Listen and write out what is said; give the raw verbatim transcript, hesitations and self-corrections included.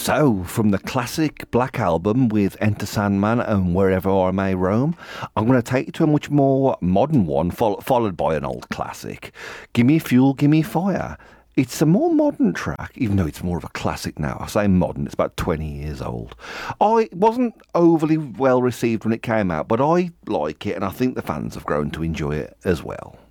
So, from the classic Black Album with Enter Sandman and Wherever I May Roam, I'm going to take you to a much more modern one, fol- followed by an old classic. Gimme Fuel, Gimme Fire. It's a more modern track, even though it's more of a classic now. I say modern, it's about twenty years old. I wasn't overly well received when it came out, but I like it, and I think the fans have grown to enjoy it as well.